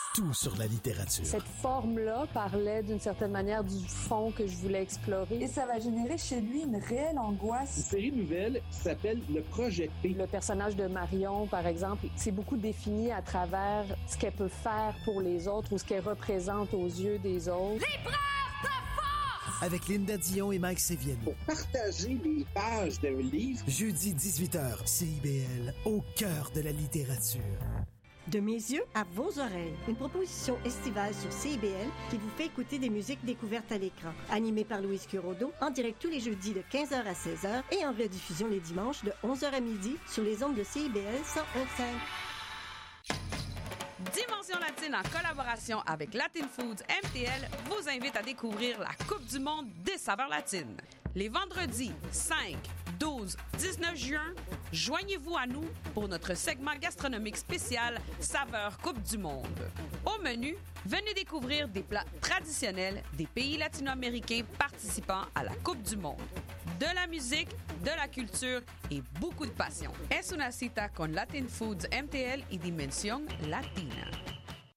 Tout sur la littérature. Cette forme-là parlait d'une certaine manière du fond que je voulais explorer. Et ça va générer chez lui une réelle angoisse. Une série nouvelle qui s'appelle Le Projet P. Le personnage de Marion, par exemple, c'est beaucoup défini à travers ce qu'elle peut faire pour les autres ou ce qu'elle représente aux yeux des autres. L'épreuve de force! Avec Linda Dion et Mike Sévienne. Pour partager les pages d'un livre. Jeudi 18h, CIBL, au cœur de la littérature. De mes yeux à vos oreilles, une proposition estivale sur CIBL qui vous fait écouter des musiques découvertes à l'écran. Animée par Louise Curodo, en direct tous les jeudis de 15h à 16h et en rediffusion les dimanches de 11h à midi sur les ondes de CIBL 101.5. Dimension Latine, en collaboration avec Latin Foods MTL, vous invite à découvrir la Coupe du monde des saveurs latines. Les vendredis 5, 12, 19 juin, joignez-vous à nous pour notre segment gastronomique spécial Saveurs Coupe du monde. Au menu, venez découvrir des plats traditionnels des pays latino-américains participant à la Coupe du monde. De la musique, de la culture et beaucoup de passion. Es una cita con Latin Foods MTL y Dimensión Latina.